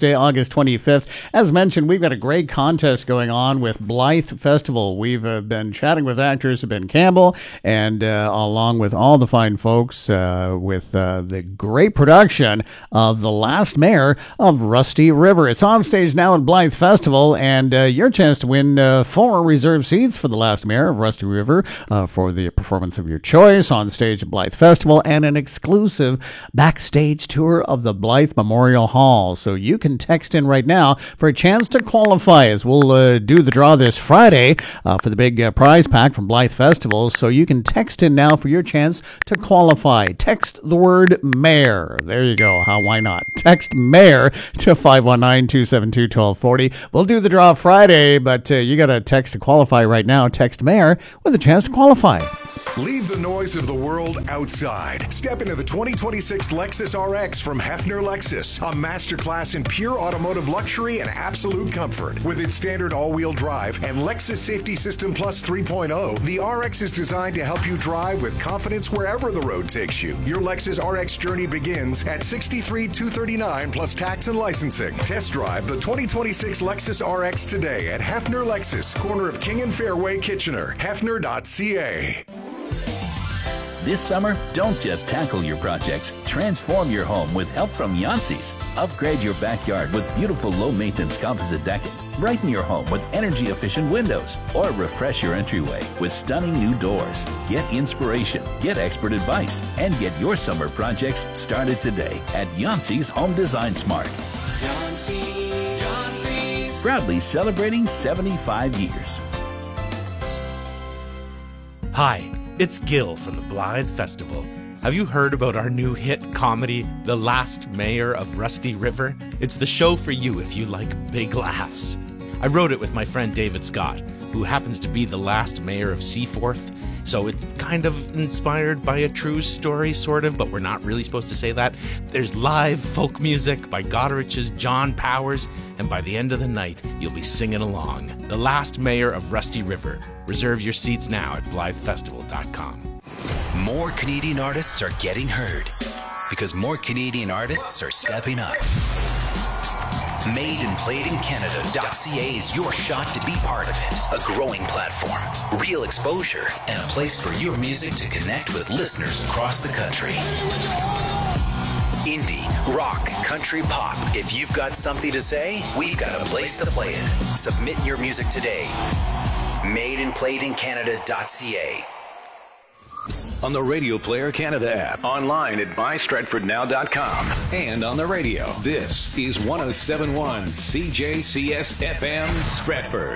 Tuesday, August 25th. As mentioned, we've got a great contest going on with Blythe Festival. We've been chatting with actors Ben Campbell and along with all the fine folks with the great production of The Last Mayor of Rusty River. It's on stage now at Blythe Festival, and your chance to win 4 reserved seats for The Last Mayor of Rusty River for the performance of your choice on stage at Blythe Festival, and an exclusive backstage tour of the Blythe Memorial Hall. So you can text in right now for a chance to qualify, as we'll do the draw this Friday for the big prize pack from Blythe Festival. So you can text in now for your chance to qualify. Text the word mayor. There you go. Why not? Text mayor to 519-272-1240. We'll do the draw Friday, but you got to text to qualify right now. Text mayor with a chance to qualify. Leave the noise of the world outside. Step into the 2026 Lexus RX from Hefner Lexus, a masterclass in pure automotive luxury and absolute comfort. With its standard all-wheel drive and Lexus Safety System Plus 3.0, the RX is designed to help you drive with confidence wherever the road takes you. Your Lexus RX journey begins at $63,239 plus tax and licensing. Test drive the 2026 Lexus RX today at Hefner Lexus, corner of King and Fairway, Kitchener. Hefner.ca. This summer, don't just tackle your projects. Transform your home with help from Yancey's. Upgrade your backyard with beautiful low-maintenance composite decking. Brighten your home with energy-efficient windows. Or refresh your entryway with stunning new doors. Get inspiration, get expert advice, and get your summer projects started today at Yancey's Home Design Smart. Yancey's. Proudly celebrating 75 years. Hi, it's Gil from the Blythe Festival. Have you heard about our new hit comedy, The Last Mayor of Rusty River? It's the show for you if you like big laughs. I wrote it with my friend David Scott, who happens to be the last mayor of Seaforth, so it's kind of inspired by a true story, sort of, but we're not really supposed to say that. There's live folk music by Goderich's John Powers, and by the end of the night, you'll be singing along. The Last Mayor of Rusty River. Reserve your seats now at BlytheFestival.com. More Canadian artists are getting heard because more Canadian artists are stepping up. MadeandPlayedInCanada.ca is your shot to be part of it. A growing platform, real exposure, and a place for your music to connect with listeners across the country. Indie, rock, country, pop. If you've got something to say, we've got a place to play it. Submit your music today. MadeandPlayedInCanada.ca. On the Radio Player Canada app, online at mystratfordnow.com, and on the radio. This is 107.1 CJCS FM Stratford.